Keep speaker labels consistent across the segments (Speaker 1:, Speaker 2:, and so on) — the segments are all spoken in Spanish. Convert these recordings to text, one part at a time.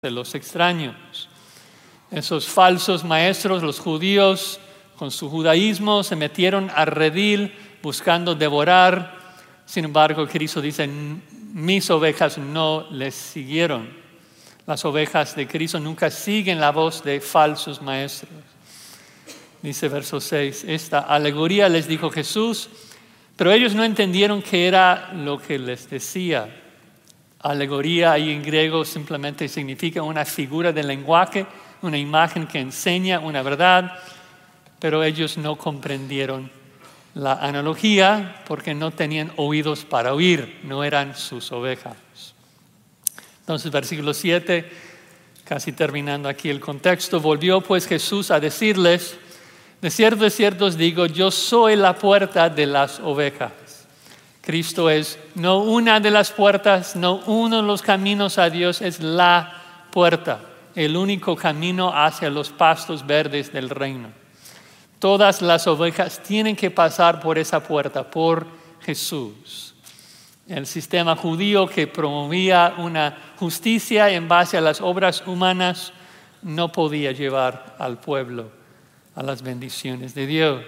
Speaker 1: de los extraños. Esos falsos maestros, los judíos, con su judaísmo, se metieron a redil buscando devorar. Sin embargo, Cristo dice, mis ovejas no les siguieron. Las ovejas de Cristo nunca siguen la voz de falsos maestros. Dice verso 6, esta alegoría les dijo Jesús, pero ellos no entendieron qué era lo que les decía. Alegoría ahí en griego simplemente significa una figura de lenguaje, una imagen que enseña una verdad, pero ellos no comprendieron la analogía porque no tenían oídos para oír, no eran sus ovejas. Entonces, versículo 7, casi terminando aquí el contexto, volvió pues Jesús a decirles, de cierto os digo, yo soy la puerta de las ovejas. Cristo es no una de las puertas, no uno de los caminos a Dios, es la puerta, el único camino hacia los pastos verdes del reino. Todas las ovejas tienen que pasar por esa puerta, por Jesús. El sistema judío que promovía una justicia en base a las obras humanas no podía llevar al pueblo a las bendiciones de Dios.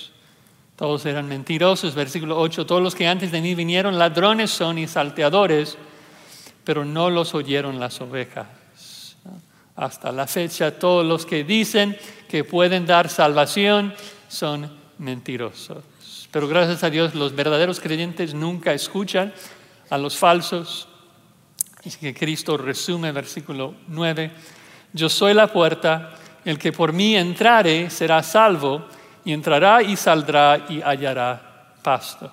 Speaker 1: Todos eran mentirosos, versículo 8, todos los que antes de mí vinieron ladrones son y salteadores, pero no los oyeron las ovejas. Hasta la fecha, todos los que dicen que pueden dar salvación son mentirosos. Pero gracias a Dios, los verdaderos creyentes nunca escuchan a los falsos. Es que Cristo resume versículo 9, yo soy la puerta, el que por mí entrare será salvo, y entrará y saldrá y hallará pastos.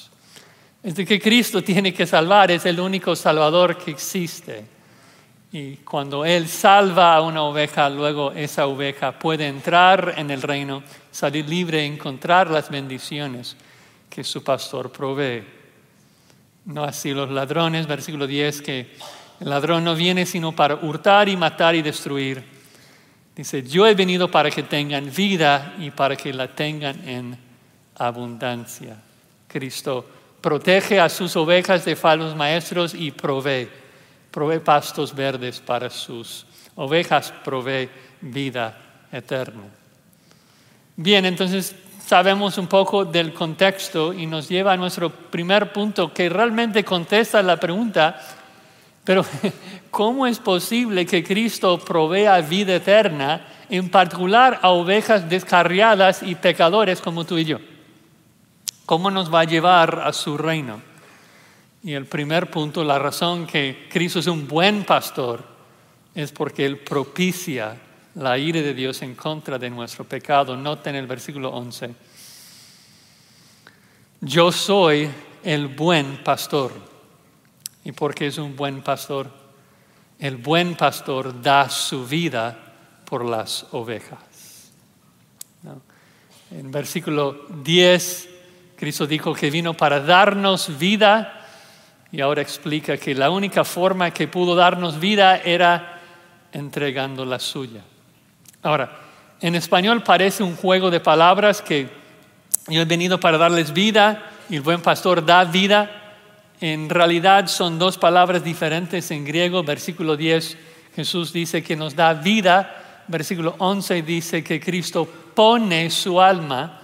Speaker 1: Es de que Cristo tiene que salvar, es el único salvador que existe. Y cuando Él salva a una oveja, luego esa oveja puede entrar en el reino, salir libre y encontrar las bendiciones que su pastor provee. No así los ladrones, versículo 10, que el ladrón no viene sino para hurtar y matar y destruir. Dice, yo he venido para que tengan vida y para que la tengan en abundancia. Cristo protege a sus ovejas de falsos maestros y provee pastos verdes para sus ovejas, provee vida eterna. Bien, entonces sabemos un poco del contexto y nos lleva a nuestro primer punto que realmente contesta la pregunta, pero ¿cómo es posible que Cristo provea vida eterna, en particular a ovejas descarriadas y pecadores como tú y yo? ¿Cómo nos va a llevar a su reino? Y el primer punto, la razón que Cristo es un buen pastor, es porque Él propicia la ira de Dios en contra de nuestro pecado. Noten el versículo 11. Yo soy el buen pastor. ¿Y por qué es un buen pastor? El buen pastor da su vida por las ovejas. ¿No? En versículo 10, Cristo dijo que vino para darnos vida y ahora explica que la única forma que pudo darnos vida era entregando la suya. Ahora, en español parece un juego de palabras que yo he venido para darles vida y el buen pastor da vida. En realidad son dos palabras diferentes en griego. Versículo 10, Jesús dice que nos da vida. Versículo 11 dice que Cristo pone su alma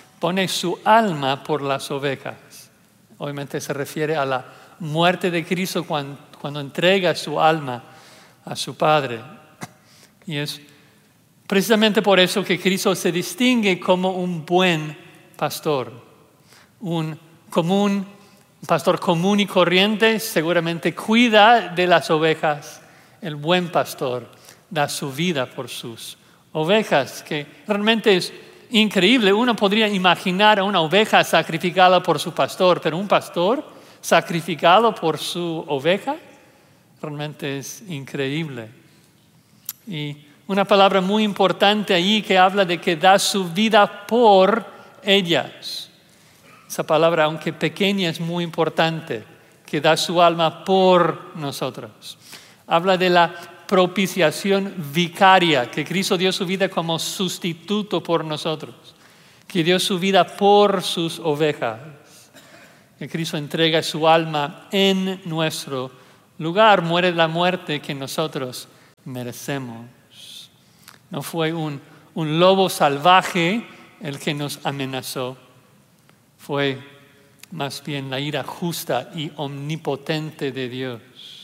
Speaker 1: por las ovejas. Obviamente se refiere a la muerte de Cristo cuando entrega su alma a su Padre. Y es precisamente por eso que Cristo se distingue como un buen pastor, un pastor común y corriente. Seguramente cuida de las ovejas. El buen pastor da su vida por sus ovejas, que realmente es increíble. Uno podría imaginar a una oveja sacrificada por su pastor, pero un pastor sacrificado por su oveja realmente es increíble. Y una palabra muy importante ahí que habla de que da su vida por ellas. Esa palabra, aunque pequeña, es muy importante, que da su alma por nosotros. Habla de la propiciación vicaria, que Cristo dio su vida como sustituto por nosotros, que dio su vida por sus ovejas, que Cristo entrega su alma en nuestro lugar, muere la muerte que nosotros merecemos. No fue un lobo salvaje el que nos amenazó. Fue más bien la ira justa y omnipotente de Dios.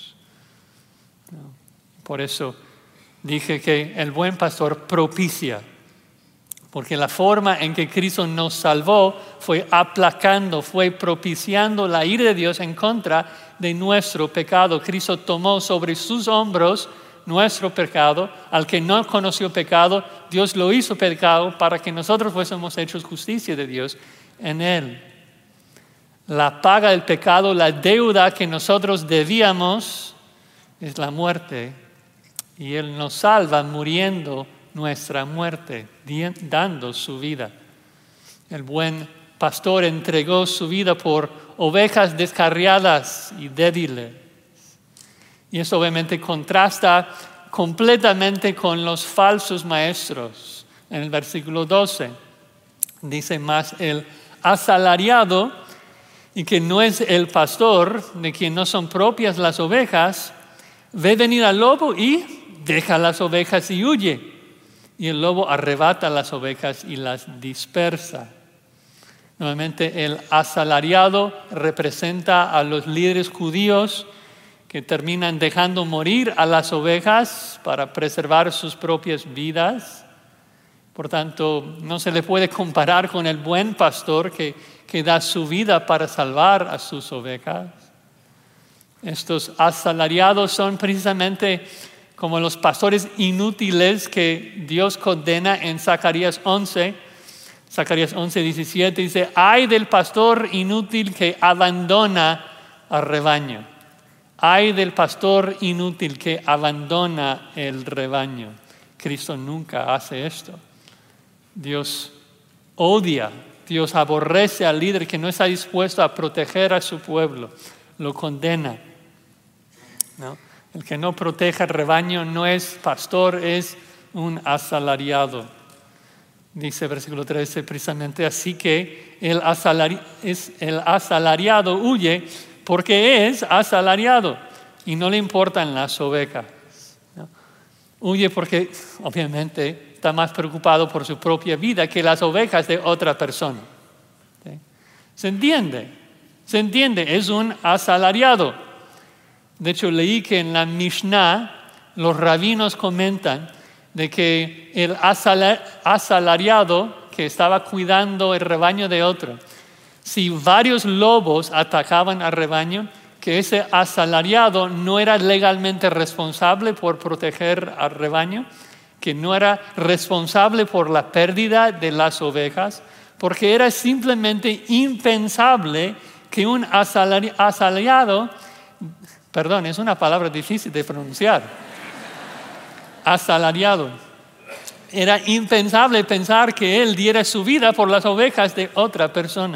Speaker 1: Por eso dije que el buen pastor propicia, porque la forma en que Cristo nos salvó fue aplacando, fue propiciando la ira de Dios en contra de nuestro pecado. Cristo tomó sobre sus hombros nuestro pecado. Al que no conoció pecado, Dios lo hizo pecado para que nosotros fuésemos hechos justicia de Dios en Él. La paga del pecado, la deuda que nosotros debíamos, es la muerte. Y Él nos salva muriendo nuestra muerte, dando su vida. El buen pastor entregó su vida por ovejas descarriadas y débiles. Y eso obviamente contrasta completamente con los falsos maestros. En el versículo 12 dice: más el asalariado, y que no es el pastor, de quien no son propias las ovejas, ve venir al lobo y deja las ovejas y huye. Y el lobo arrebata las ovejas y las dispersa. Nuevamente, el asalariado representa a los líderes judíos que terminan dejando morir a las ovejas para preservar sus propias vidas. Por tanto, no se le puede comparar con el buen pastor que da su vida para salvar a sus ovejas. Estos asalariados son precisamente como los pastores inútiles que Dios condena en Zacarías 11. Zacarías 11:17 dice: ay del pastor inútil que abandona al rebaño. Ay del pastor inútil que abandona el rebaño. Cristo nunca hace esto. Dios odia, Dios aborrece al líder que no está dispuesto a proteger a su pueblo. Lo condena, ¿no? El que no proteja el rebaño no es pastor, es un asalariado. Dice versículo 13 precisamente: así que el asalariado huye porque es asalariado y no le importan las ovejas, ¿no? Huye porque obviamente está más preocupado por su propia vida que las ovejas de otra persona. ¿Sí? ¿Se entiende? Es un asalariado. De hecho, leí que en la Mishnah los rabinos comentan de que el asalariado que estaba cuidando el rebaño de otro, si varios lobos atacaban al rebaño, que ese asalariado no era legalmente responsable por proteger al rebaño, que no era responsable por la pérdida de las ovejas, porque era simplemente impensable que un asalariado, perdón, es una palabra difícil de pronunciar, asalariado, era impensable pensar que él diera su vida por las ovejas de otra persona.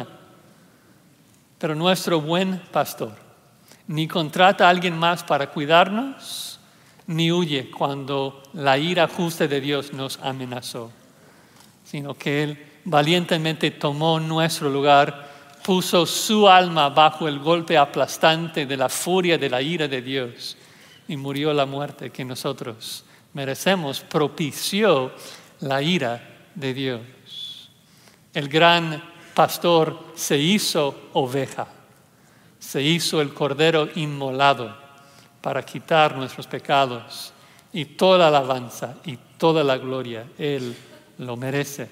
Speaker 1: Pero nuestro buen pastor ni contrata a alguien más para cuidarnos, ni huye cuando la ira justa de Dios nos amenazó, sino que Él valientemente tomó nuestro lugar, puso su alma bajo el golpe aplastante de la furia de la ira de Dios y murió la muerte que nosotros merecemos, propició la ira de Dios. El gran pastor se hizo oveja, se hizo el cordero inmolado para quitar nuestros pecados, y toda alabanza y toda la gloria Él lo merece.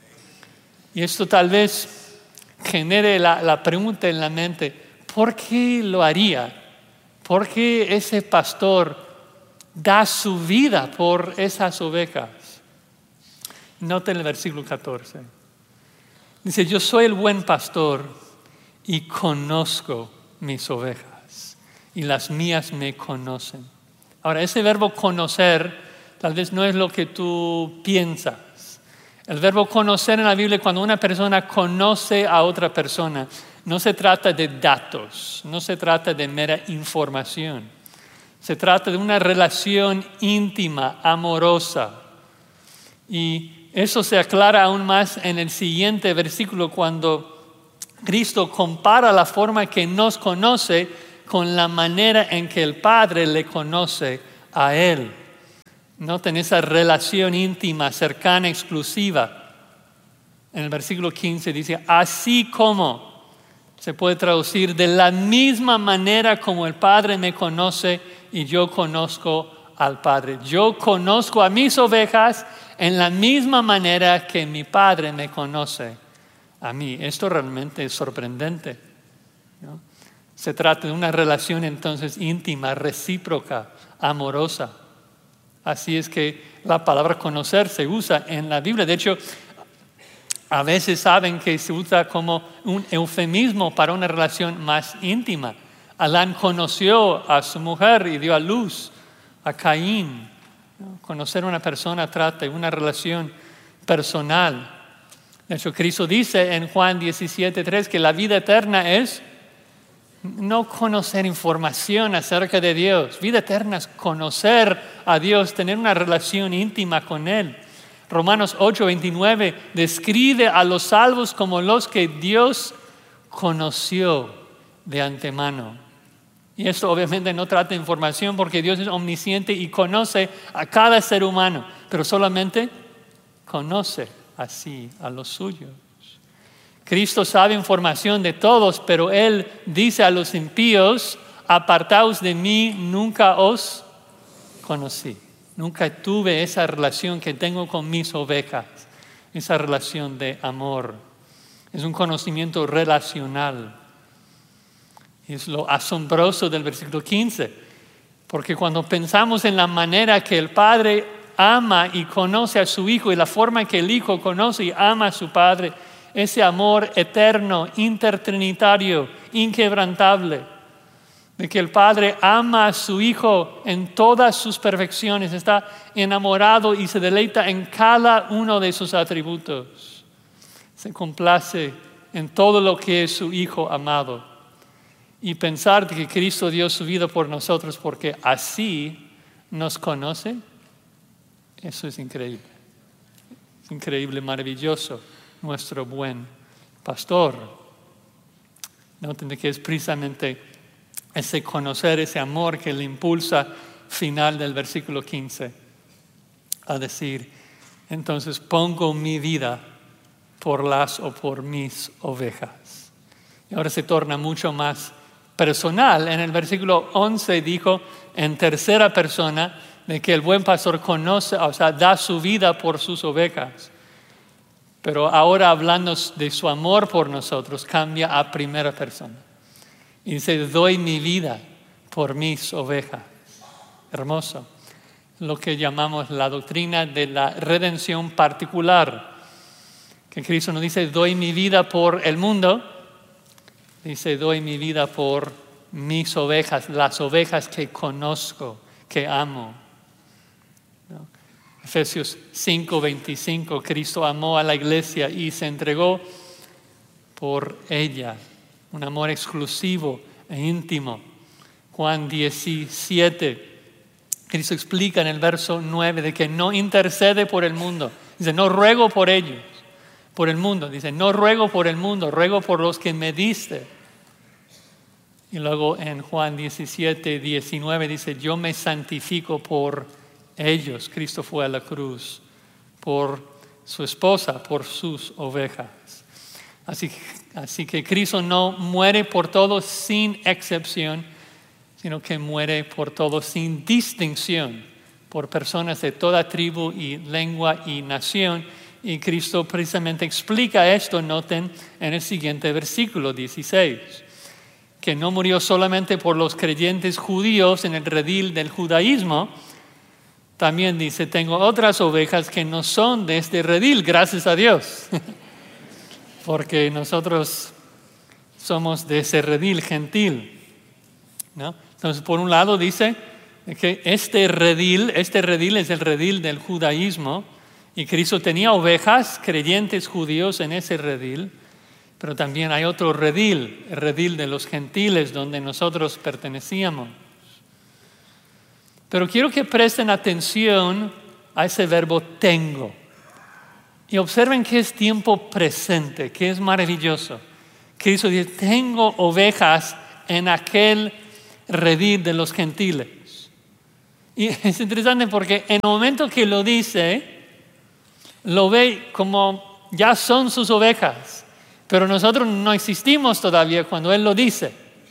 Speaker 1: Y esto tal vez genere la pregunta en la mente: ¿por qué lo haría? ¿Por qué ese pastor da su vida por esas ovejas? Noten el versículo 14. Dice: yo soy el buen pastor y conozco mis ovejas y las mías me conocen. Ahora, ese verbo conocer tal vez no es lo que tú piensas. El verbo conocer en la Biblia, cuando una persona conoce a otra persona, no se trata de datos, no se trata de mera información. Se trata de una relación íntima, amorosa. Y eso se aclara aún más en el siguiente versículo, cuando Cristo compara la forma que nos conoce con la manera en que el Padre le conoce a Él. Noten esa relación íntima, cercana, exclusiva. En el versículo 15 dice, así como se puede traducir de la misma manera como el Padre me conoce y yo conozco al Padre. Yo conozco a mis ovejas en la misma manera que mi Padre me conoce a mí. Esto realmente es sorprendente, ¿no? Se trata de una relación entonces íntima, recíproca, amorosa. Así es que la palabra conocer se usa en la Biblia. De hecho, a veces saben que se usa como un eufemismo para una relación más íntima. Adán conoció a su mujer y dio a luz a Caín. Conocer a una persona trata de una relación personal. De hecho, Cristo dice en Juan 17:3 que la vida eterna es no conocer información acerca de Dios. Vida eterna es conocer a Dios, tener una relación íntima con Él. Romanos 8:29 describe a los salvos como los que Dios conoció de antemano. Y esto obviamente no trata de información porque Dios es omnisciente y conoce a cada ser humano, pero solamente conoce así a los suyos. Cristo sabe información de todos, pero Él dice a los impíos, apartaos de mí, nunca os conocí. Nunca tuve esa relación que tengo con mis ovejas, esa relación de amor. Es un conocimiento relacional. Es lo asombroso del versículo 15, porque cuando pensamos en la manera que el Padre ama y conoce a su Hijo y la forma que el Hijo conoce y ama a su Padre, ese amor eterno, intertrinitario, inquebrantable, de que el Padre ama a su Hijo en todas sus perfecciones, está enamorado y se deleita en cada uno de sus atributos. Se complace en todo lo que es su Hijo amado. Y pensar que Cristo dio su vida por nosotros porque así nos conoce, eso es increíble. Es increíble, maravilloso. Nuestro buen pastor. Noten que es precisamente ese conocer, ese amor que le impulsa final del versículo 15 a decir, entonces pongo mi vida por las o por mis ovejas. Y ahora se torna mucho más personal. En el versículo 11 dijo en tercera persona de que el buen pastor conoce, o sea, da su vida por sus ovejas. Pero ahora hablando de su amor por nosotros, cambia a primera persona. Y dice, doy mi vida por mis ovejas. Hermoso. Lo que llamamos la doctrina de la redención particular. Que Cristo nos dice, doy mi vida por el mundo. Dice, doy mi vida por mis ovejas, las ovejas que conozco, que amo. Efesios 5:25, Cristo amó a la iglesia y se entregó por ella. Un amor exclusivo e íntimo. Juan 17, Cristo explica en el verso 9 de que no intercede por el mundo. Dice, no ruego por ellos, por el mundo. Dice, no ruego por el mundo, ruego por los que me diste. Y luego en Juan 17:19 dice, yo me santifico por ellos. Cristo fue a la cruz por su esposa, por sus ovejas. Así que Cristo no muere por todos sin excepción, sino que muere por todos sin distinción, por personas de toda tribu y lengua y nación. Y Cristo precisamente explica esto, noten, en el siguiente versículo 16, que no murió solamente por los creyentes judíos en el redil del judaísmo. También dice, tengo otras ovejas que no son de este redil, gracias a Dios. Porque nosotros somos de ese redil gentil, ¿no? Entonces, por un lado dice que este redil es el redil del judaísmo. Y Cristo tenía ovejas, creyentes judíos en ese redil. Pero también hay otro redil, el redil de los gentiles, donde nosotros pertenecíamos. Pero quiero que presten atención a ese verbo tengo. Y observen que es tiempo presente, que es maravilloso. Cristo dice, tengo ovejas en aquel redil de los gentiles. Y es interesante porque en el momento que lo dice, lo ve como ya son sus ovejas, pero nosotros no existimos todavía cuando Él lo dice.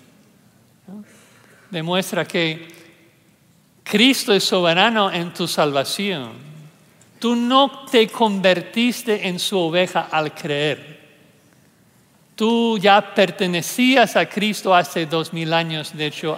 Speaker 1: Demuestra que Cristo es soberano en tu salvación. Tú no te convertiste en su oveja al creer. Tú ya pertenecías a Cristo hace 2000 años, de hecho,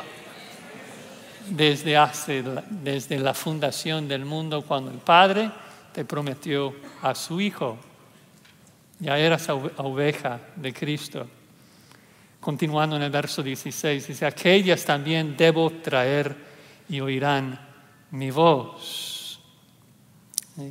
Speaker 1: desde la fundación del mundo, cuando el Padre te prometió a su Hijo. Ya eras oveja de Cristo. Continuando en el verso 16, dice, aquellas también debo traer y oirán mi voz. ¿Sí?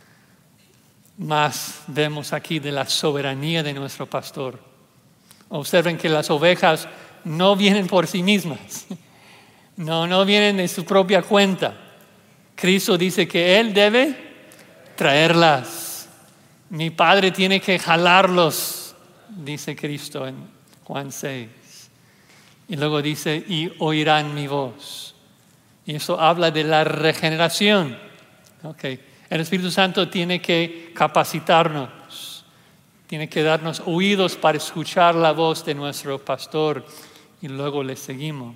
Speaker 1: Más vemos aquí de la soberanía de nuestro pastor. Observen que las ovejas no vienen por sí mismas. No vienen de su propia cuenta. Cristo dice que Él debe traerlas. Mi Padre tiene que jalarlos, dice Cristo en Juan 6. Y luego dice, y oirán mi voz. Y eso habla de la regeneración. Okay. El Espíritu Santo tiene que capacitarnos. Tiene que darnos oídos para escuchar la voz de nuestro pastor. Y luego le seguimos.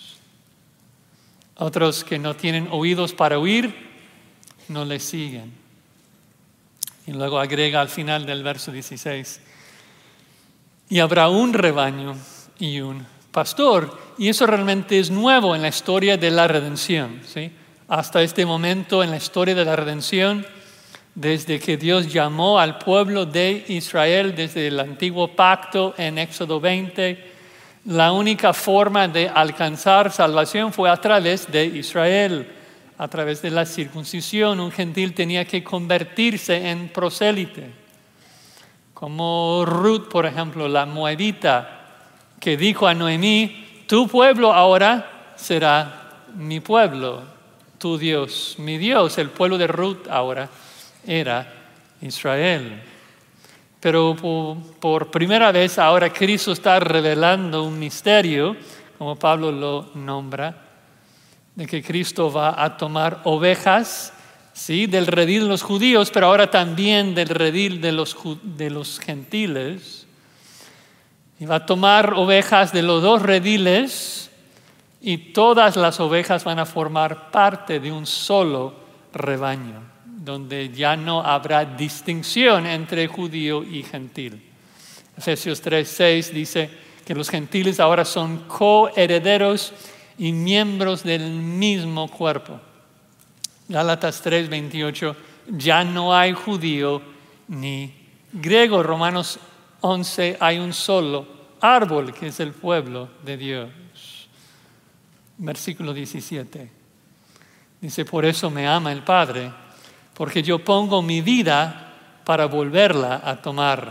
Speaker 1: Otros que no tienen oídos para oír, no le siguen. Y luego agrega al final del verso 16, y habrá un rebaño y un pastor. Y eso realmente es nuevo en la historia de la redención, ¿sí? Hasta este momento en la historia de la redención, desde que Dios llamó al pueblo de Israel desde el antiguo pacto en Éxodo 20, la única forma de alcanzar salvación fue a través de Israel, a través de la circuncisión. Un gentil tenía que convertirse en prosélite. Como Ruth, por ejemplo, la moabita, que dijo a Noemí, tu pueblo ahora será mi pueblo, tu Dios, mi Dios. El pueblo de Ruth ahora era Israel. Pero por primera vez ahora Cristo está revelando un misterio, como Pablo lo nombra, de que Cristo va a tomar ovejas, sí, del redil de los judíos, pero ahora también del redil de los gentiles. Y va a tomar ovejas de los dos rediles y todas las ovejas van a formar parte de un solo rebaño, donde ya no habrá distinción entre judío y gentil. Efesios 3:6 dice que los gentiles ahora son coherederos y miembros del mismo cuerpo. Gálatas 3:28, ya no hay judío ni griego. Romanos 11, hay un solo árbol que es el pueblo de Dios. Versículo 17, dice, por eso me ama el Padre, porque yo pongo mi vida para volverla a tomar.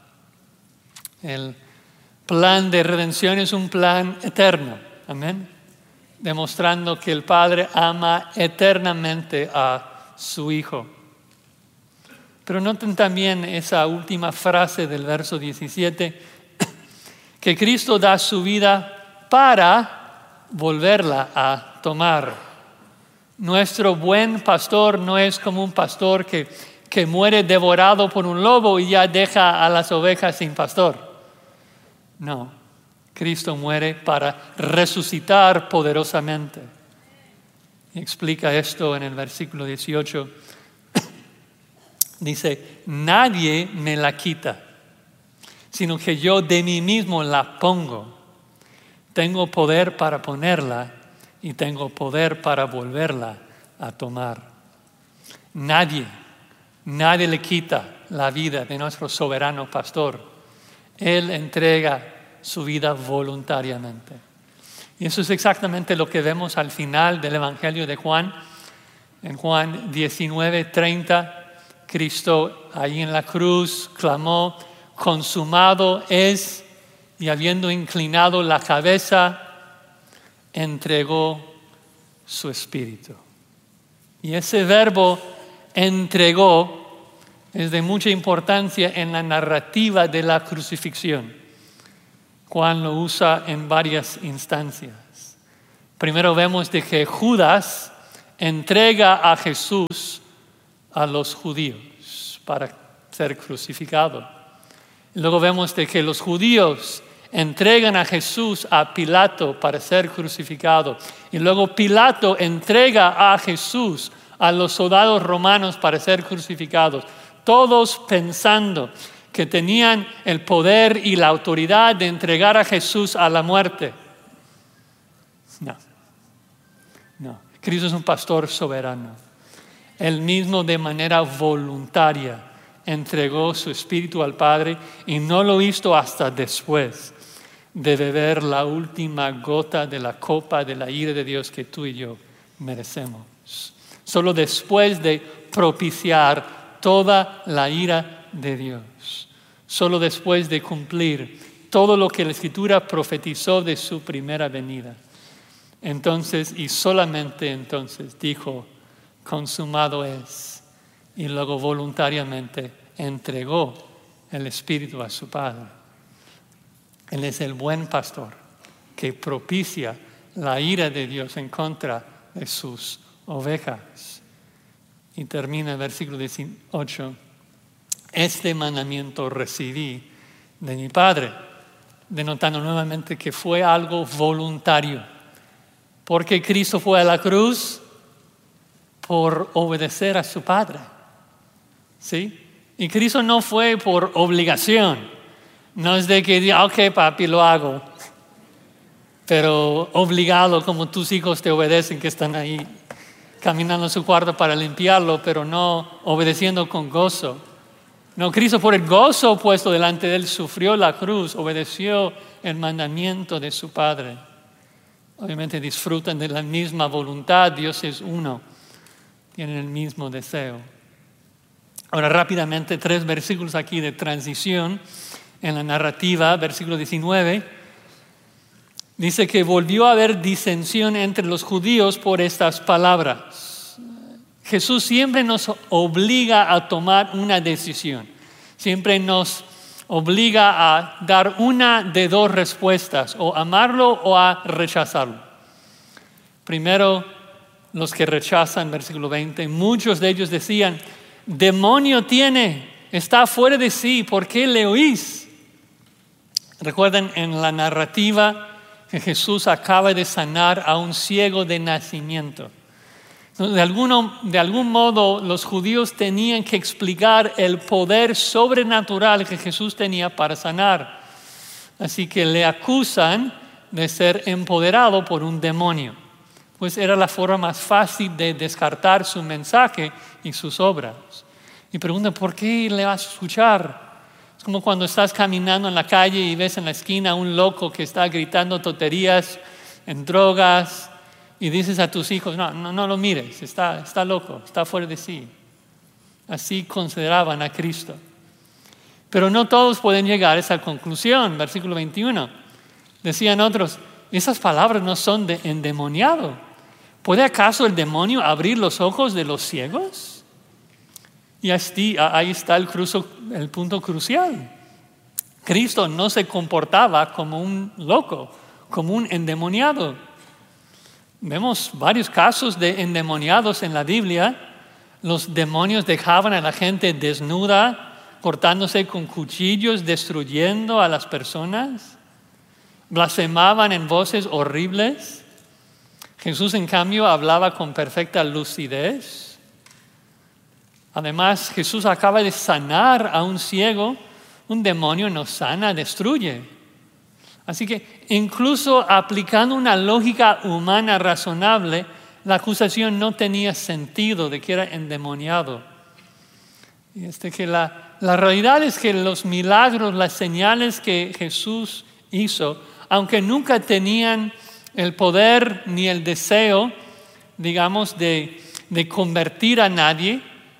Speaker 1: El plan de redención es un plan eterno. Amén. Demostrando que el Padre ama eternamente a su Hijo. Pero noten también esa última frase del verso 17, que Cristo da su vida para volverla a tomar. Nuestro buen pastor no es como un pastor que muere devorado por un lobo y ya deja a las ovejas sin pastor. No, Cristo muere para resucitar poderosamente. Explica esto en el versículo 18. Dice, nadie me la quita, sino que yo de mí mismo la pongo. Tengo poder para ponerla y tengo poder para volverla a tomar. Nadie le quita la vida de nuestro soberano pastor. Él entrega su vida voluntariamente. Y eso es exactamente lo que vemos al final del Evangelio de Juan. En Juan 19:30, Cristo ahí en la cruz clamó, consumado es, y habiendo inclinado la cabeza, entregó su espíritu. Y ese verbo entregó es de mucha importancia en la narrativa de la crucifixión. Juan lo usa en varias instancias. Primero vemos de que Judas entrega a Jesús a los judíos para ser crucificado. Y luego vemos de que los judíos entregan a Jesús a Pilato para ser crucificado. Y luego Pilato entrega a Jesús a los soldados romanos para ser crucificados. Todos pensando que tenían el poder y la autoridad de entregar a Jesús a la muerte. No. Cristo es un pastor soberano. Él mismo de manera voluntaria entregó su espíritu al Padre y no lo hizo hasta después de beber la última gota de la copa de la ira de Dios que tú y yo merecemos. Solo después de propiciar toda la ira de Dios. Solo después de cumplir todo lo que la Escritura profetizó de su primera venida. Entonces, y solamente entonces, dijo, consumado es. Y luego voluntariamente entregó el Espíritu a su Padre. Él es el buen pastor que propicia la ira de Dios en contra de sus ovejas. Y termina el versículo 18. Este mandamiento recibí de mi Padre, denotando nuevamente que fue algo voluntario. Porque Cristo fue a la cruz por obedecer a su Padre. ¿Sí? Y Cristo no fue por obligación. No es de que diga, ok, papi, lo hago. Pero obligado, como tus hijos te obedecen, que están ahí caminando a su cuarto para limpiarlo, pero no obedeciendo con gozo. No, Cristo por el gozo puesto delante de él sufrió la cruz, obedeció el mandamiento de su Padre. Obviamente disfrutan de la misma voluntad, Dios es uno, tienen el mismo deseo. Ahora rápidamente 3 versículos aquí de transición en la narrativa, versículo 19. Dice que volvió a haber disensión entre los judíos por estas palabras. Jesús siempre nos obliga a tomar una decisión. Siempre nos obliga a dar una de 2 respuestas, o amarlo o a rechazarlo. Primero, los que rechazan, versículo 20, muchos de ellos decían, demonio tiene, está fuera de sí, ¿por qué le oís? Recuerden en la narrativa que Jesús acaba de sanar a un ciego de nacimiento. De algún modo los judíos tenían que explicar el poder sobrenatural que Jesús tenía para sanar. Así que le acusan de ser empoderado por un demonio. Pues era la forma más fácil de descartar su mensaje y sus obras. Y preguntan, ¿por qué le vas a escuchar? Es como cuando estás caminando en la calle y ves en la esquina a un loco que está gritando tonterías en drogas. Y dices a tus hijos, no lo mires, está loco, está fuera de sí. Así consideraban a Cristo. Pero no todos pueden llegar a esa conclusión. Versículo 21. Decían otros, esas palabras no son de endemoniado. ¿Puede acaso el demonio abrir los ojos de los ciegos? Y ahí está el punto crucial. Cristo no se comportaba como un loco, como un endemoniado. Vemos varios casos de endemoniados en la Biblia. Los demonios dejaban a la gente desnuda, cortándose con cuchillos, destruyendo a las personas. Blasfemaban en voces horribles. Jesús, en cambio, hablaba con perfecta lucidez. Además, Jesús acaba de sanar a un ciego. Un demonio no sana, destruye. Así que incluso aplicando una lógica humana razonable, la acusación no tenía sentido de que era endemoniado. Y que la realidad es que los milagros, las señales que Jesús hizo, aunque nunca tenían el poder ni el deseo, digamos, de convertir a nadie,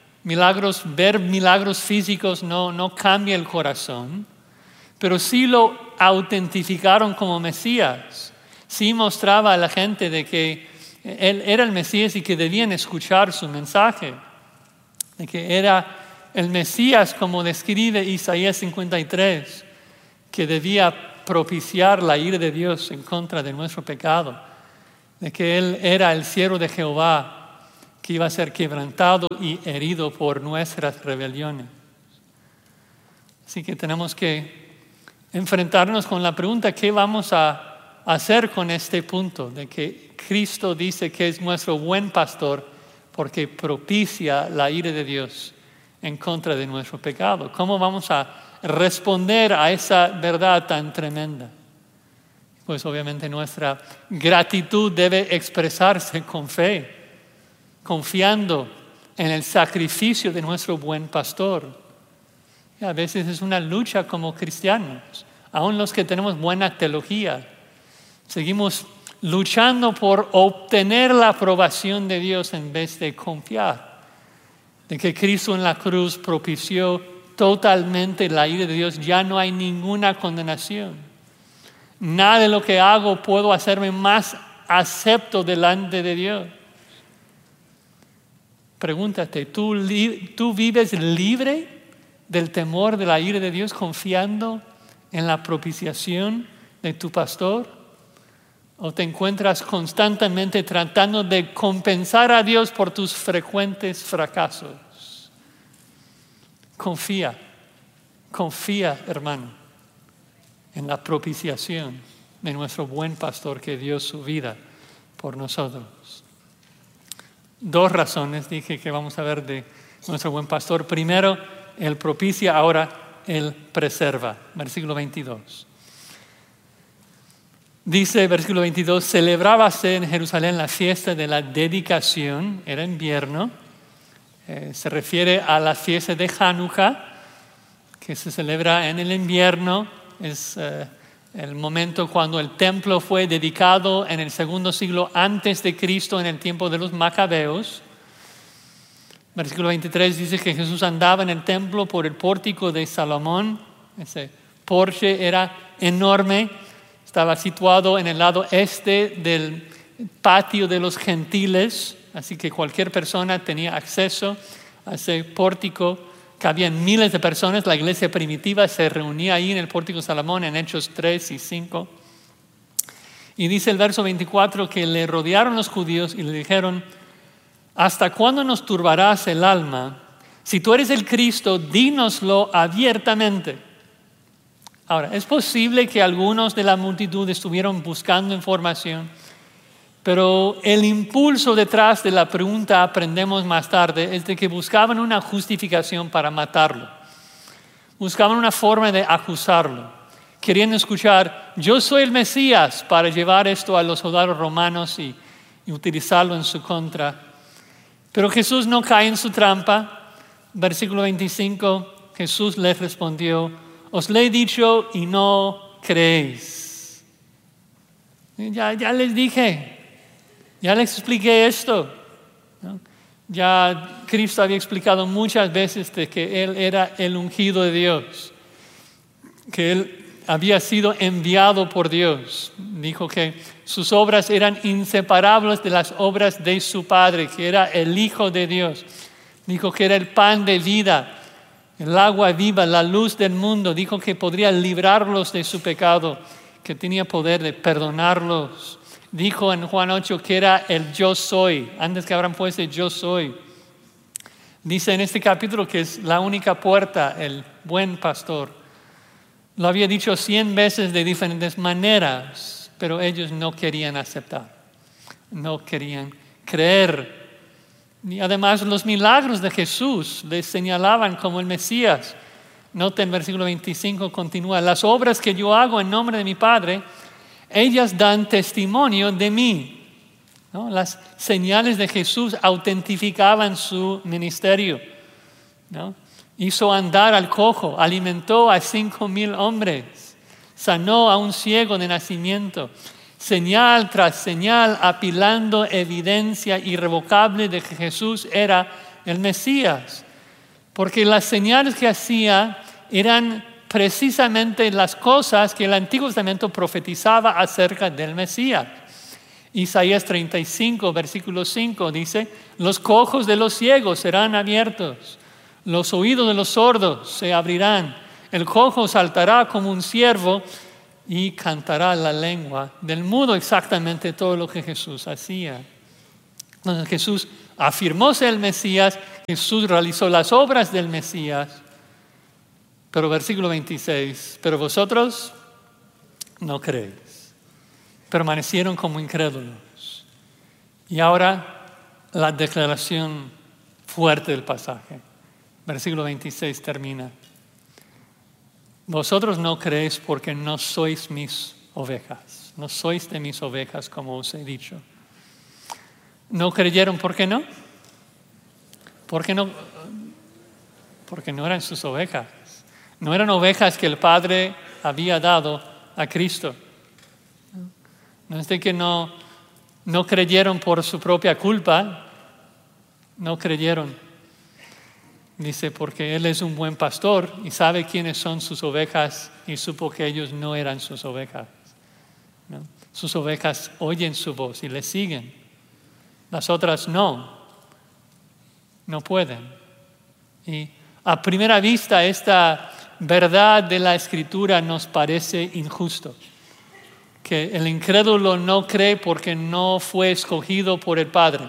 Speaker 1: ver milagros físicos no cambia el corazón, pero sí lo autentificaron como Mesías. Sí mostraba a la gente de que Él era el Mesías y que debían escuchar su mensaje. De que era el Mesías, como describe Isaías 53, que debía propiciar la ira de Dios en contra de nuestro pecado. De que Él era el siervo de Jehová, que iba a ser quebrantado y herido por nuestras rebeliones. Así que tenemos que enfrentarnos con la pregunta, ¿qué vamos a hacer con este punto? De que Cristo dice que es nuestro buen pastor porque propicia la ira de Dios en contra de nuestro pecado. ¿Cómo vamos a responder a esa verdad tan tremenda? Pues obviamente nuestra gratitud debe expresarse con fe, confiando en el sacrificio de nuestro buen pastor. Y a veces es una lucha como cristianos, aun los que tenemos buena teología. Seguimos luchando por obtener la aprobación de Dios en vez de confiar de que Cristo en la cruz propició totalmente la ira de Dios. Ya no hay ninguna condenación. Nada de lo que hago puedo hacerme más acepto delante de Dios. Pregúntate, ¿tú vives libre del temor de la ira de Dios confiando en la propiciación de tu pastor? ¿O te encuentras constantemente tratando de compensar a Dios por tus frecuentes fracasos? Confía, hermano, en la propiciación de nuestro buen pastor que dio su vida por nosotros. 2 razones dije que vamos a ver de nuestro buen pastor. Primero, Él propicia, ahora Él preserva. Versículo 22. Dice, versículo 22, celebrábase en Jerusalén la fiesta de la dedicación, era invierno, se refiere a la fiesta de Hanukkah, que se celebra en el invierno, es el momento cuando el templo fue dedicado en el 2º siglo antes de Cristo, en el tiempo de los macabeos. Versículo 23 dice que Jesús andaba en el templo por el pórtico de Salomón. Ese porche era enorme, estaba situado en el lado este del patio de los gentiles, así que cualquier persona tenía acceso a ese pórtico. Cabían miles de personas. La iglesia primitiva se reunía ahí en el pórtico de Salomón en Hechos 3 y 5. Y dice el verso 24 que le rodearon los judíos y le dijeron: ¿hasta cuándo nos turbarás el alma? Si tú eres el Cristo, dínoslo abiertamente. Ahora, es posible que algunos de la multitud estuvieron buscando información, pero el impulso detrás de la pregunta, aprendemos más tarde, es de que buscaban una justificación para matarlo. Buscaban una forma de acusarlo. Querían escuchar: yo soy el Mesías, para llevar esto a los soldados romanos y utilizarlo en su contra. Pero Jesús no cae en su trampa. Versículo 25, Jesús les respondió: os le he dicho y no creéis. Ya les dije, ya les expliqué esto, ¿no? Ya Cristo había explicado muchas veces de que Él era el ungido de Dios, que Él había sido enviado por Dios. Dijo que sus obras eran inseparables de las obras de su Padre, que era el Hijo de Dios. Dijo que era el pan de vida, el agua viva, la luz del mundo. Dijo que podría librarlos de su pecado, que tenía poder de perdonarlos. Dijo en Juan 8 que era el yo soy, antes que Abraham fuese yo soy. Dice en este capítulo que es la única puerta, el buen pastor. Lo había dicho 100 veces de diferentes maneras, pero ellos no querían aceptar, no querían creer. Y además los milagros de Jesús les señalaban como el Mesías. Noten, versículo 25 continúa: las obras que yo hago en nombre de mi Padre, ellas dan testimonio de mí. ¿No? Las señales de Jesús autentificaban su ministerio, ¿no? Hizo andar al cojo, alimentó a 5,000 hombres, sanó a un ciego de nacimiento. Señal tras señal, apilando evidencia irrevocable de que Jesús era el Mesías. Porque las señales que hacía eran precisamente las cosas que el Antiguo Testamento profetizaba acerca del Mesías. Isaías 35, versículo 5 dice: los cojos de los ciegos serán abiertos, los oídos de los sordos se abrirán, el cojo saltará como un ciervo y cantará la lengua del mudo. Exactamente todo lo que Jesús hacía. Entonces Jesús afirmó ser el Mesías, Jesús realizó las obras del Mesías. Pero versículo 26, pero vosotros no creéis, permanecieron como incrédulos. Y ahora la declaración fuerte del pasaje. Versículo 26 termina. Vosotros no creéis porque no sois mis ovejas. No sois de mis ovejas, como os he dicho. ¿No creyeron? ¿Por qué no? Porque no eran sus ovejas. No eran ovejas que el Padre había dado a Cristo. No es de que no creyeron por su propia culpa. No creyeron. Dice, porque Él es un buen pastor y sabe quiénes son sus ovejas y supo que ellos no eran sus ovejas, ¿no? Sus ovejas oyen su voz y le siguen. Las otras no pueden. Y a primera vista esta verdad de la Escritura nos parece injusto. Que el incrédulo no cree porque no fue escogido por el Padre.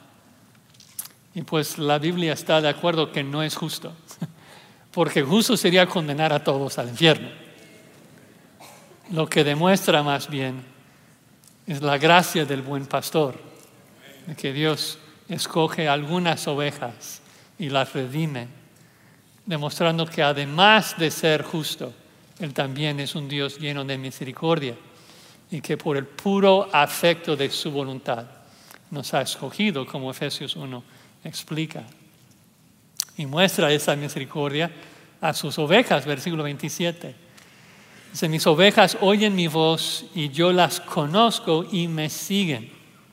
Speaker 1: Y pues la Biblia está de acuerdo que no es justo, porque justo sería condenar a todos al infierno. Lo que demuestra más bien es la gracia del buen pastor, de que Dios escoge algunas ovejas y las redime, demostrando que además de ser justo, Él también es un Dios lleno de misericordia y que por el puro afecto de su voluntad nos ha escogido, como Efesios 1 explica, y muestra esa misericordia a sus ovejas, versículo 27. Dice, mis ovejas oyen mi voz y yo las conozco y me siguen.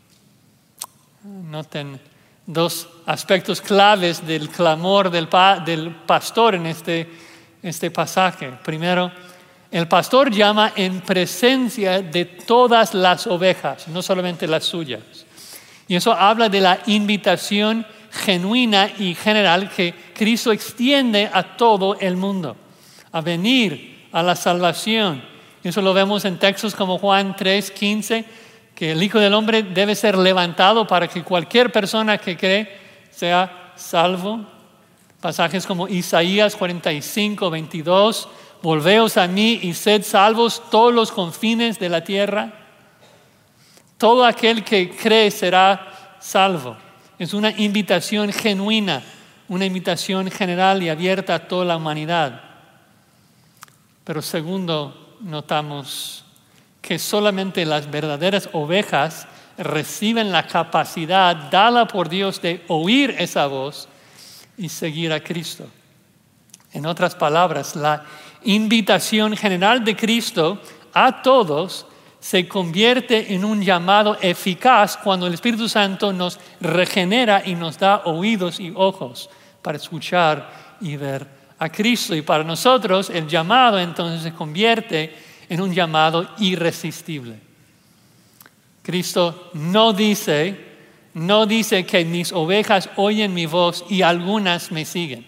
Speaker 1: Noten dos aspectos claves del clamor del pastor en este pasaje. Primero, el pastor llama en presencia de todas las ovejas, no solamente las suyas. Y eso habla de la invitación genuina y general que Cristo extiende a todo el mundo, a venir a la salvación. Eso lo vemos en textos como Juan 3:15, que el Hijo del Hombre debe ser levantado para que cualquier persona que cree sea salvo. Pasajes como Isaías 45:22, volveos a mí y sed salvos todos los confines de la tierra. Todo aquel que cree será salvo. Es una invitación genuina, una invitación general y abierta a toda la humanidad. Pero segundo, notamos que solamente las verdaderas ovejas reciben la capacidad dada por Dios de oír esa voz y seguir a Cristo. En otras palabras, la invitación general de Cristo a todos se convierte en un llamado eficaz cuando el Espíritu Santo nos regenera y nos da oídos y ojos para escuchar y ver a Cristo. Y para nosotros el llamado entonces se convierte en un llamado irresistible. Cristo no dice que mis ovejas oyen mi voz y algunas me siguen.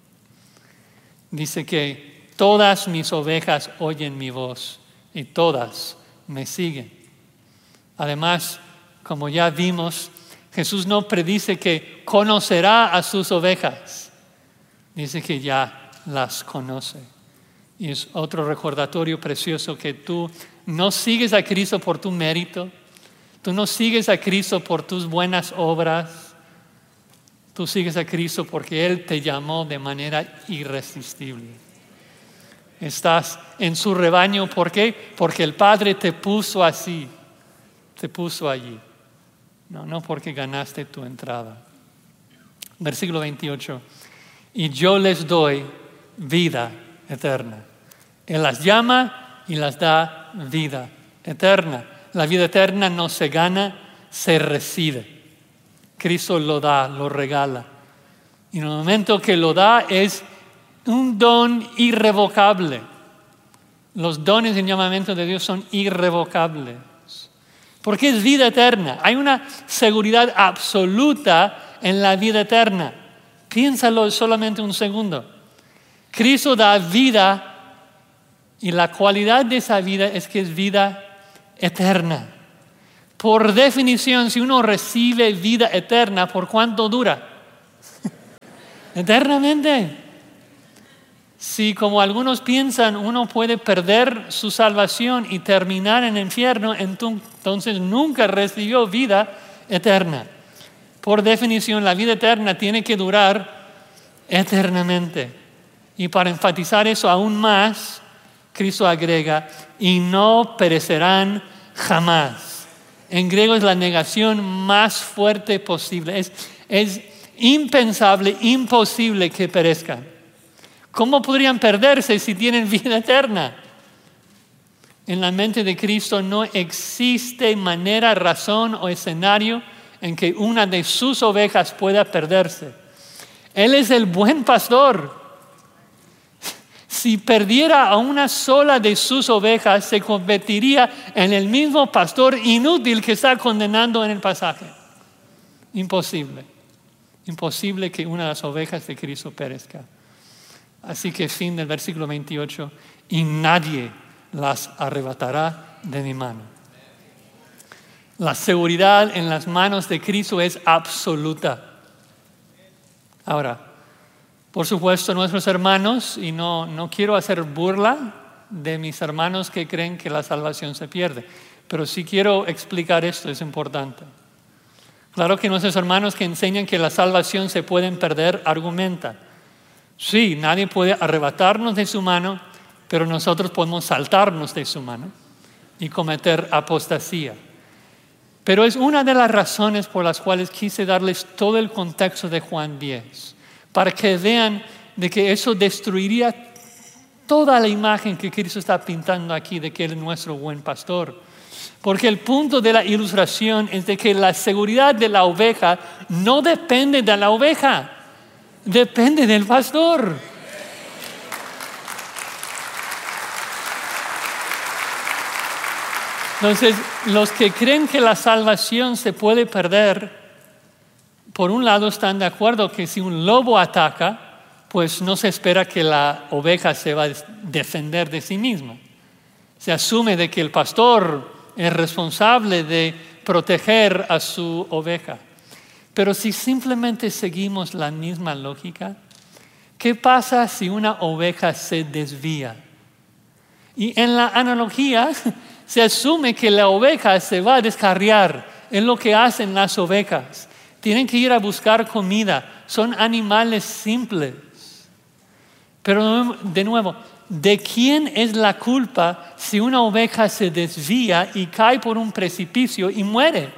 Speaker 1: Dice que todas mis ovejas oyen mi voz y todas me siguen. Además, como ya vimos, Jesús no predice que conocerá a sus ovejas. Dice que ya las conoce. Y es otro recordatorio precioso que tú no sigues a Cristo por tu mérito. Tú no sigues a Cristo por tus buenas obras. Tú sigues a Cristo porque Él te llamó de manera irresistible. Estás en su rebaño, ¿por qué? Porque el Padre te puso así, te puso allí. No porque ganaste tu entrada. Versículo 28. Y yo les doy vida eterna. Él las llama y las da vida eterna. La vida eterna no se gana, se recibe. Cristo lo da, lo regala. Y en el momento que lo da es un don irrevocable. Los dones y llamamientos de Dios son irrevocables. Porque es vida eterna. Hay una seguridad absoluta en la vida eterna. Piénsalo solamente un segundo. Cristo da vida y la cualidad de esa vida es que es vida eterna. Por definición, si uno recibe vida eterna, ¿por cuánto dura? Eternamente. Si, como algunos piensan, uno puede perder su salvación y terminar en el infierno, entonces nunca recibió vida eterna. Por definición, la vida eterna tiene que durar eternamente. Y para enfatizar eso aún más, Cristo agrega, y no perecerán jamás. En griego es la negación más fuerte posible. Es impensable, imposible que perezcan. ¿Cómo podrían perderse si tienen vida eterna? En la mente de Cristo no existe manera, razón o escenario en que una de sus ovejas pueda perderse. Él es el buen pastor. Si perdiera a una sola de sus ovejas, se convertiría en el mismo pastor inútil que está condenando en el pasaje. Imposible. Imposible que una de las ovejas de Cristo perezca. Así que fin del versículo 28, y nadie las arrebatará de mi mano. La seguridad en las manos de Cristo es absoluta. Ahora, por supuesto, nuestros hermanos, y no quiero hacer burla de mis hermanos que creen que la salvación se pierde, pero sí quiero explicar esto, es importante. Claro que nuestros hermanos que enseñan que la salvación se puede perder, argumentan. Sí, nadie puede arrebatarnos de su mano, pero nosotros podemos saltarnos de su mano y cometer apostasía. Pero es una de las razones por las cuales quise darles todo el contexto de Juan 10, para que vean de que eso destruiría toda la imagen que Cristo está pintando aquí de que Él es nuestro buen pastor. Porque el punto de la ilustración es de que la seguridad de la oveja no depende de la oveja, depende del pastor. Entonces, los que creen que la salvación se puede perder, por un lado están de acuerdo que si un lobo ataca, pues no se espera que la oveja se va a defender de sí misma. Se asume de que el pastor es responsable de proteger a su oveja. Pero si simplemente seguimos la misma lógica, ¿qué pasa si una oveja se desvía? Y en la analogía se asume que la oveja se va a descarriar. Es lo que hacen las ovejas. Tienen que ir a buscar comida. Son animales simples. Pero de nuevo, ¿de quién es la culpa si una oveja se desvía y cae por un precipicio y muere?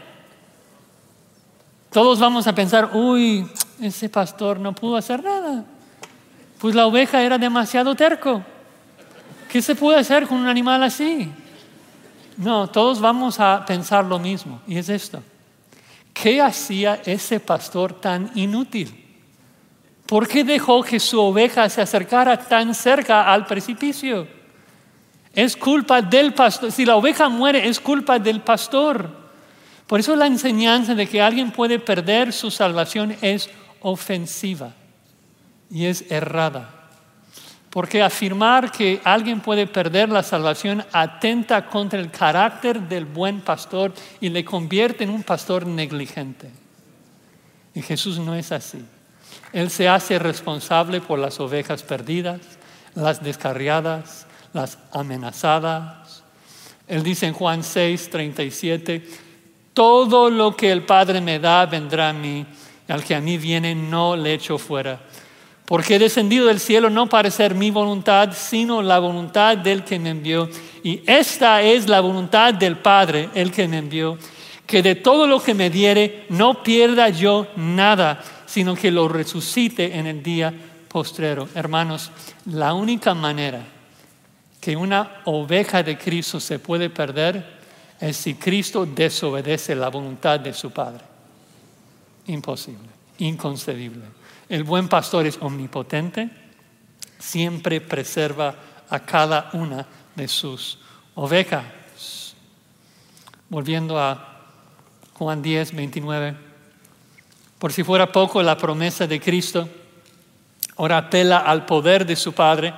Speaker 1: Todos vamos a pensar, uy, ese pastor no pudo hacer nada. Pues la oveja era demasiado terco. ¿Qué se puede hacer con un animal así? No, todos vamos a pensar lo mismo, y es esto. ¿Qué hacía ese pastor tan inútil? ¿Por qué dejó que su oveja se acercara tan cerca al precipicio? Es culpa del pastor. Si la oveja muere, es culpa del pastor. Por eso la enseñanza de que alguien puede perder su salvación es ofensiva y es errada. Porque afirmar que alguien puede perder la salvación atenta contra el carácter del buen pastor y le convierte en un pastor negligente. Y Jesús no es así. Él se hace responsable por las ovejas perdidas, las descarriadas, las amenazadas. Él dice en Juan 6:37, todo lo que el Padre me da vendrá a mí, y al que a mí viene no le echo fuera. Porque he descendido del cielo no para hacer mi voluntad, sino la voluntad del que me envió. Y esta es la voluntad del Padre, el que me envió, que de todo lo que me diere no pierda yo nada, sino que lo resucite en el día postrero. Hermanos, la única manera que una oveja de Cristo se puede perder es si Cristo desobedece la voluntad de su Padre. Imposible, inconcebible. El buen pastor es omnipotente, siempre preserva a cada una de sus ovejas. Volviendo a Juan 10:29. Por si fuera poco la promesa de Cristo, ahora apela al poder de su Padre,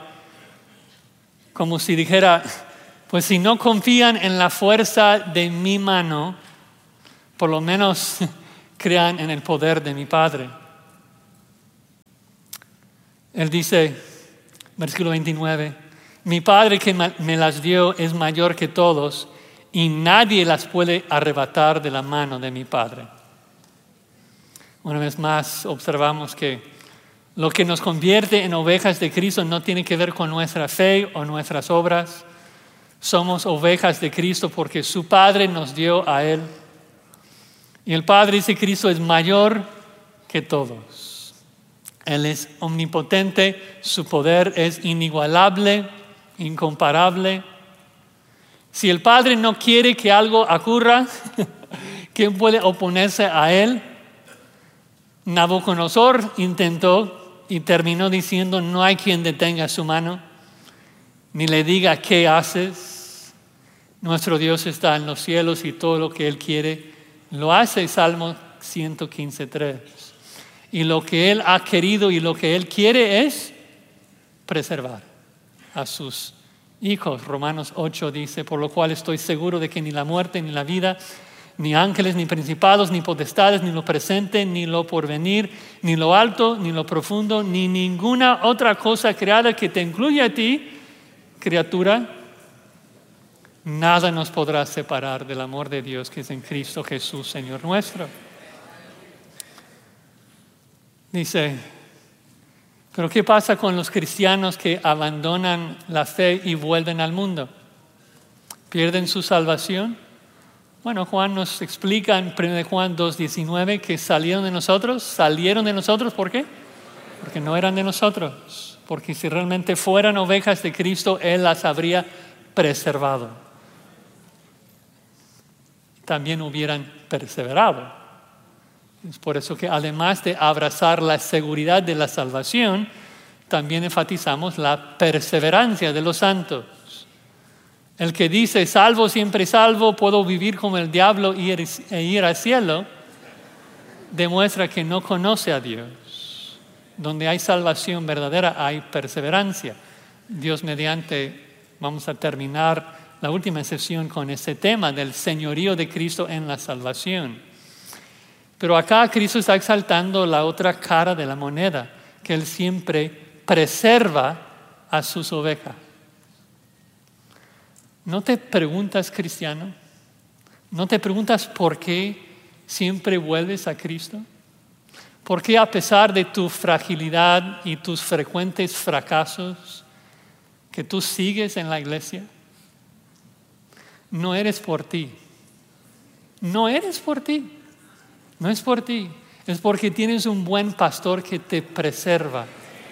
Speaker 1: como si dijera, pues si no confían en la fuerza de mi mano, por lo menos crean en el poder de mi Padre. Él dice, versículo 29, mi Padre que me las dio es mayor que todos y nadie las puede arrebatar de la mano de mi Padre. Una vez más observamos que lo que nos convierte en ovejas de Cristo no tiene que ver con nuestra fe o nuestras obras. Somos ovejas de Cristo porque su Padre nos dio a Él. Y el Padre dice Cristo es mayor que todos. Él es omnipotente, su poder es inigualable, incomparable. Si el Padre no quiere que algo ocurra, ¿quién puede oponerse a Él? Nabucodonosor intentó y terminó diciendo, no hay quien detenga su mano, ni le diga qué haces. Nuestro Dios está en los cielos y todo lo que Él quiere lo hace. Salmo 115:3. Y lo que Él ha querido y lo que Él quiere es preservar a sus hijos. Romanos 8 dice, por lo cual estoy seguro de que ni la muerte ni la vida, ni ángeles, ni principados, ni potestades, ni lo presente, ni lo porvenir, ni lo alto, ni lo profundo, ni ninguna otra cosa creada que te incluya a ti, criatura, nada nos podrá separar del amor de Dios que es en Cristo Jesús, Señor nuestro. Dice, pero ¿qué pasa con los cristianos que abandonan la fe y vuelven al mundo? ¿Pierden su salvación? Bueno, Juan nos explica en 1 Juan 2:19 que salieron de nosotros, ¿por qué? Porque no eran de nosotros, porque si realmente fueran ovejas de Cristo, Él las habría preservado. También hubieran perseverado. Es por eso que además de abrazar la seguridad de la salvación, también enfatizamos la perseverancia de los santos. El que dice, salvo, siempre salvo, puedo vivir como el diablo e ir al cielo, demuestra que no conoce a Dios. Donde hay salvación verdadera, hay perseverancia. Dios mediante, vamos a terminar la última sesión con ese tema del señorío de Cristo en la salvación. Pero acá Cristo está exaltando la otra cara de la moneda, que Él siempre preserva a sus ovejas. ¿No te preguntas, cristiano? ¿No te preguntas por qué siempre vuelves a Cristo? ¿Por qué a pesar de tu fragilidad y tus frecuentes fracasos, que tú sigues en la iglesia? No eres por ti. No eres por ti. No es por ti. Es porque tienes un buen pastor que te preserva.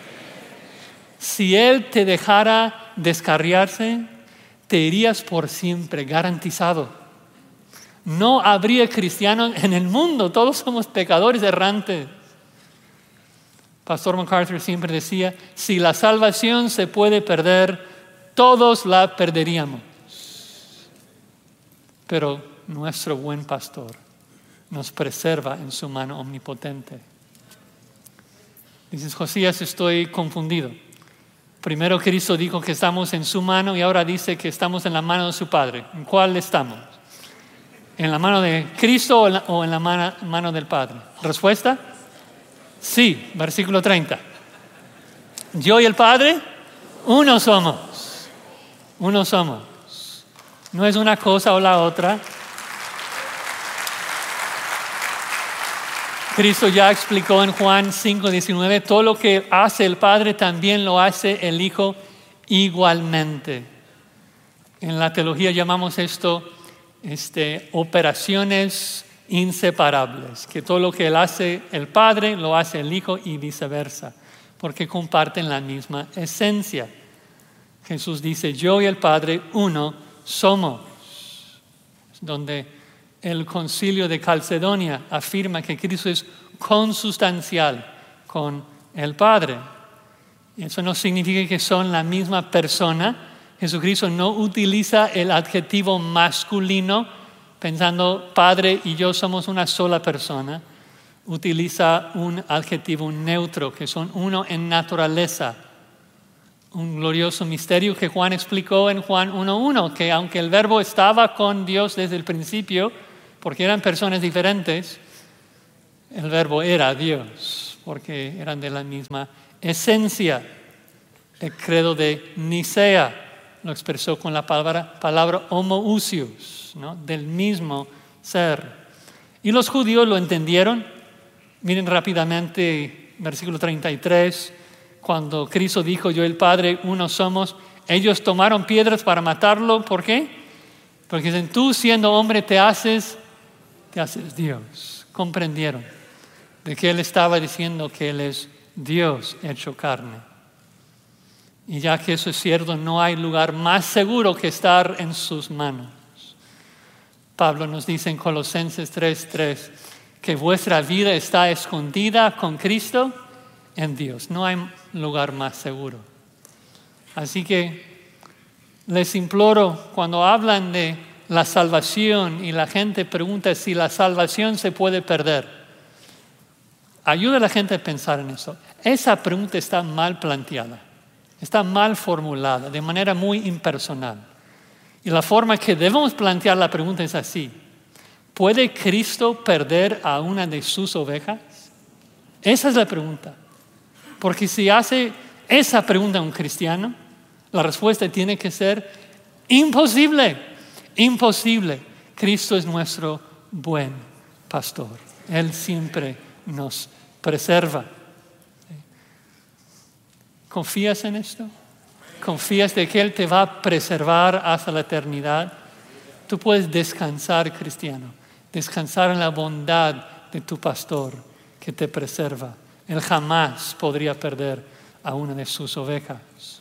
Speaker 1: Si Él te dejara descarriarse, te irías por siempre, garantizado. No habría cristianos en el mundo, todos somos pecadores errantes. Pastor MacArthur siempre decía, si la salvación se puede perder, todos la perderíamos. Pero nuestro buen pastor nos preserva en su mano omnipotente. Dices, Josías, estoy confundido. Primero Cristo dijo que estamos en su mano y ahora dice que estamos en la mano de su Padre. ¿En cuál estamos? ¿En la mano de Cristo o en la mano del Padre? ¿Respuesta? Sí, versículo 30. Yo y el Padre, uno somos. Uno somos. No es una cosa o la otra. Cristo ya explicó en Juan 5:19, todo lo que hace el Padre también lo hace el Hijo igualmente. En la teología llamamos esto operaciones inseparables, que todo lo que Él hace el Padre lo hace el Hijo y viceversa, porque comparten la misma esencia. Jesús dice, yo y el Padre uno somos, donde el concilio de Calcedonia afirma que Cristo es consustancial con el Padre. Y eso no significa que son la misma persona. Jesucristo no utiliza el adjetivo masculino pensando Padre y yo somos una sola persona. Utiliza un adjetivo neutro, que son uno en naturaleza. Un glorioso misterio que Juan explicó en Juan 1:1, que aunque el Verbo estaba con Dios desde el principio, porque eran personas diferentes, el verbo era Dios, porque eran de la misma esencia. El credo de Nicea lo expresó con la palabra homoousios, ¿no? Del mismo ser. Y los judíos lo entendieron. Miren rápidamente versículo 33, cuando Cristo dijo, yo y el Padre uno somos, ellos tomaron piedras para matarlo. ¿Por qué? Porque dicen, tú siendo hombre te haces Dios. Comprendieron de que Él estaba diciendo que Él es Dios hecho carne. Y ya que eso es cierto, no hay lugar más seguro que estar en sus manos. Pablo nos dice en Colosenses 3:3 que vuestra vida está escondida con Cristo en Dios. No hay lugar más seguro. Así que les imploro, cuando hablan de la salvación y la gente pregunta si la salvación se puede perder, ayuda a la gente a pensar en eso. Esa pregunta está mal planteada, está mal formulada, de manera muy impersonal. Y la forma que debemos plantear la pregunta es así: ¿puede Cristo perder a una de sus ovejas? Esa es la pregunta. Porque si hace esa pregunta a un cristiano, la respuesta tiene que ser imposible, imposible. Cristo es nuestro buen pastor. Él siempre nos preserva. ¿Confías en esto? ¿Confías de que Él te va a preservar hasta la eternidad? Tú puedes descansar, cristiano, descansar en la bondad de tu pastor que te preserva. Él jamás podría perder a una de sus ovejas.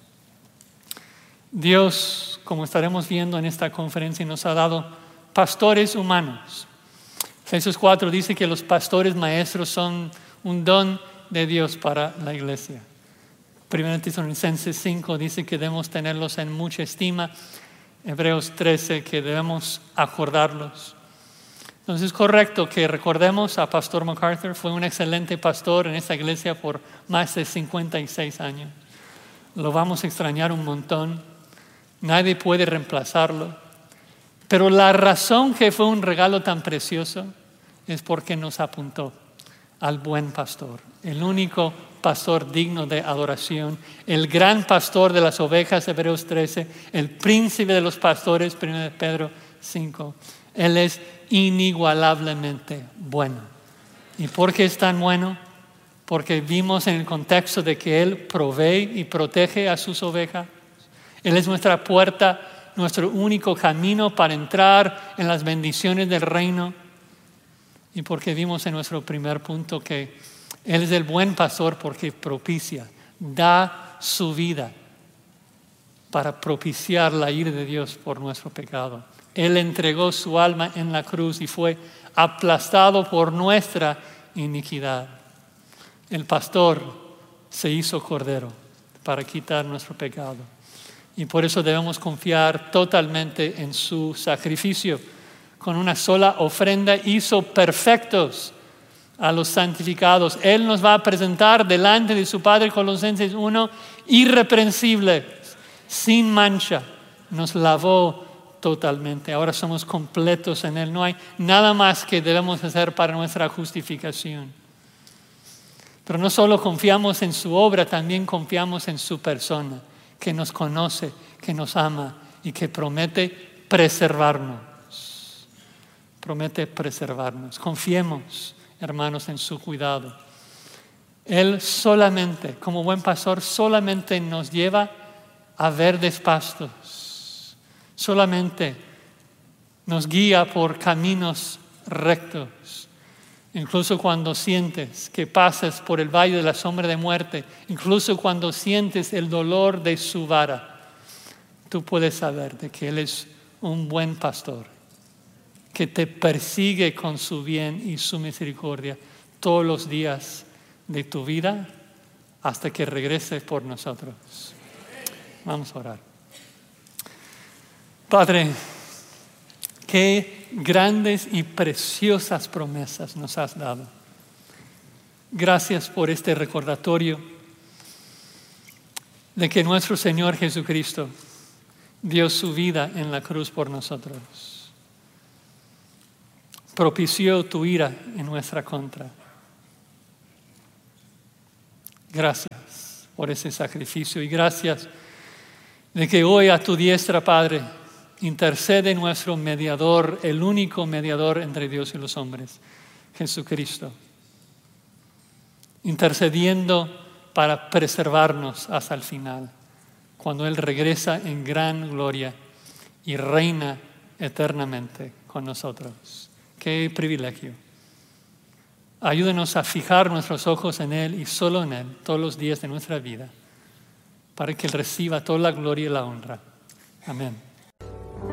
Speaker 1: Dios, como estaremos viendo en esta conferencia, nos ha dado pastores humanos. Efesios 4 dice que los pastores maestros son un don de Dios para la iglesia. 1 Tesalonicenses 5 dice que debemos tenerlos en mucha estima. Hebreos 13 que debemos acordarlos. Entonces es correcto que recordemos a Pastor MacArthur. Fue un excelente pastor en esta iglesia por más de 56 años. Lo vamos a extrañar un montón. Nadie puede reemplazarlo. Pero la razón que fue un regalo tan precioso es porque nos apuntó al buen pastor, el único pastor digno de adoración, el gran pastor de las ovejas, Hebreos 13, el príncipe de los pastores, 1 Pedro 5. Él es inigualablemente bueno. ¿Y por qué es tan bueno? Porque vimos en el contexto de que Él provee y protege a sus ovejas. Él es nuestra puerta, nuestro único camino para entrar en las bendiciones del reino. Y porque vimos en nuestro primer punto que Él es el buen pastor porque propicia, da su vida para propiciar la ira de Dios por nuestro pecado. Él entregó su alma en la cruz y fue aplastado por nuestra iniquidad. El pastor se hizo cordero para quitar nuestro pecado. Y por eso debemos confiar totalmente en su sacrificio. Con una sola ofrenda hizo perfectos a los santificados. Él nos va a presentar delante de su Padre, Colosenses 1, irreprensible, sin mancha. Nos lavó totalmente. Ahora somos completos en Él. No hay nada más que debemos hacer para nuestra justificación. Pero no solo confiamos en su obra, también confiamos en su persona, que nos conoce, que nos ama y que promete preservarnos. Promete preservarnos. Confiemos, hermanos, en su cuidado. Él solamente, como buen pastor, solamente nos lleva a verdes pastos. Solamente nos guía por caminos rectos. Incluso cuando sientes que pasas por el valle de la sombra de muerte, incluso cuando sientes el dolor de su vara, tú puedes saber de que Él es un buen pastor, que te persigue con su bien y su misericordia todos los días de tu vida hasta que regrese por nosotros. Vamos a orar. Padre, qué grandes y preciosas promesas nos has dado. Gracias por este recordatorio de que nuestro Señor Jesucristo dio su vida en la cruz por nosotros. propició tu ira en nuestra contra. Gracias por ese sacrificio y gracias de que hoy a tu diestra, Padre, intercede nuestro mediador, el único mediador entre Dios y los hombres, Jesucristo, intercediendo para preservarnos hasta el final, cuando Él regresa en gran gloria y reina eternamente con nosotros. ¡Qué privilegio! Ayúdenos a fijar nuestros ojos en Él y solo en Él todos los días de nuestra vida, para que Él reciba toda la gloria y la honra. Amén.